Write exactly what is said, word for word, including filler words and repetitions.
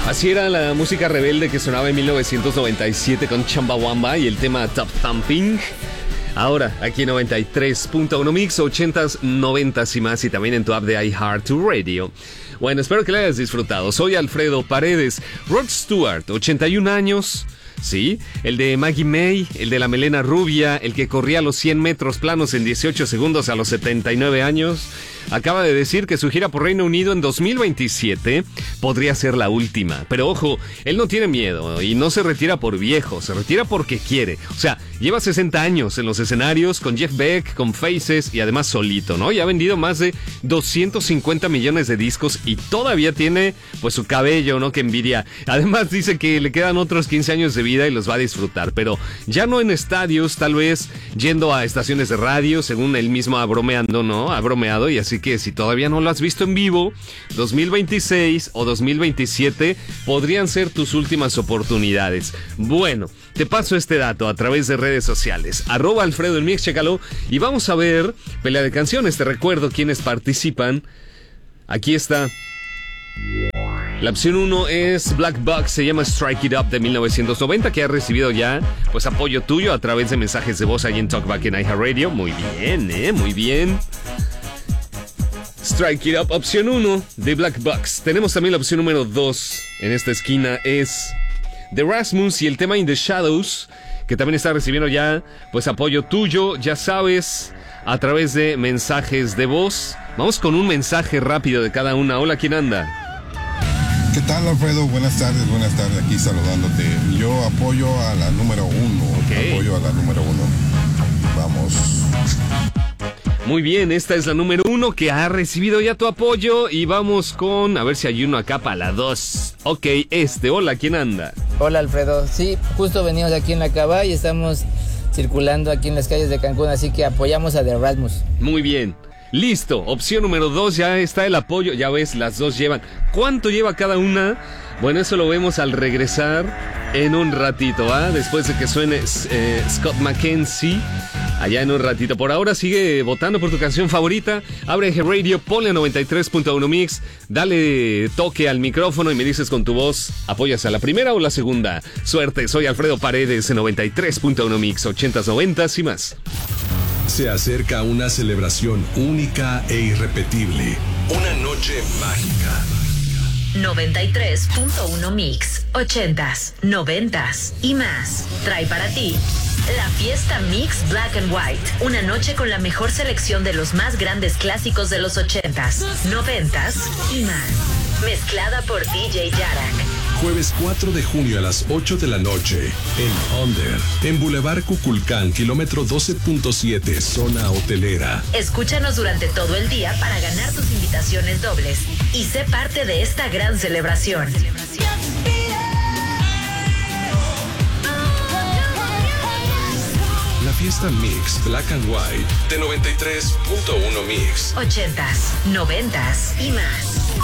Así era la música rebelde que sonaba en mil novecientos noventa y siete con Chumbawamba y el tema Top Thumping. Ahora, aquí en noventa y tres punto uno Mix, ochentas, noventas y más, y también en tu app de iHeartRadio. Bueno, espero que la hayas disfrutado. Soy Alfredo Paredes. Rod Stewart, ochenta y un años. Sí, el de Maggie May, el de la melena rubia, el que corría los cien metros planos en dieciocho segundos a los setenta y nueve años, acaba de decir que su gira por Reino Unido en dos mil veintisiete podría ser la última. Pero ojo, él no tiene miedo y no se retira por viejo, se retira porque quiere. O sea, lleva sesenta años en los escenarios con Jeff Beck, con Faces y además solito, ¿no? Y ha vendido más de doscientos cincuenta millones de discos y todavía tiene, pues, su cabello, ¿no? Que envidia. Además dice que le quedan otros quince años de vida y los va a disfrutar, pero ya no en estadios, tal vez yendo a estaciones de radio, según él mismo ha bromeando, ¿no? Ha bromeado, y así que si todavía no lo has visto en vivo, dos mil veintiséis o dos mil veintisiete podrían ser tus últimas oportunidades. Bueno, te paso este dato a través de redes sociales, arroba Alfredo el Mix, chécalo, y vamos a ver pelea de canciones. Te recuerdo quienes participan. Aquí está. La opción uno es Black Box, se llama Strike It Up de mil novecientos noventa, que ha recibido ya, pues, apoyo tuyo a través de mensajes de voz ahí en Talkback en iHeartRadio. Muy bien, eh, muy bien. Strike It Up, opción uno de Black Box. Tenemos también la opción número dos en esta esquina, es The Rasmus y el tema In the Shadows, que también está recibiendo ya, pues, apoyo tuyo, ya sabes, a través de mensajes de voz. Vamos con un mensaje rápido de cada una. Hola, ¿quién anda? ¿Qué tal, Alfredo? Buenas tardes, buenas tardes, aquí saludándote. Yo apoyo a la número uno, okay. Apoyo a la número uno. Vamos. Muy bien, esta es la número uno que ha recibido ya tu apoyo, y vamos con, a ver si hay uno acá para la dos. Ok, este, hola, ¿quién anda? Hola, Alfredo. Sí, justo venimos aquí en la Cava y estamos circulando aquí en las calles de Cancún, así que apoyamos a The Rasmus. Muy bien. Listo, opción número dos, ya está el apoyo, ya ves, las dos llevan. ¿Cuánto lleva cada una? Bueno, eso lo vemos al regresar en un ratito, ¿ah? Después de que suene eh, Scott McKenzie, allá en un ratito. Por ahora sigue votando por tu canción favorita. Abre iHeartRadio, ponle noventa y tres punto uno Mix, dale toque al micrófono y me dices con tu voz, ¿apoyas a la primera o la segunda? Suerte, soy Alfredo Paredes en noventa y tres punto uno Mix, ochentas, noventas y más. Se acerca una celebración única e irrepetible. Una noche mágica. noventa y tres punto uno Mix, ochentas, noventas y más. Trae para ti la fiesta Mix Black and White. Una noche con la mejor selección de los más grandes clásicos de los ochentas, noventas y más. Mezclada por D J Yarak. Jueves cuatro de junio a las ocho de la noche en Under, en Boulevard Cuculcán, kilómetro doce punto siete, zona hotelera. Escúchanos durante todo el día para ganar tus invitaciones dobles y sé parte de esta gran celebración. La fiesta Mix Black and White de noventa y tres punto uno Mix. Ochentas, noventas y más.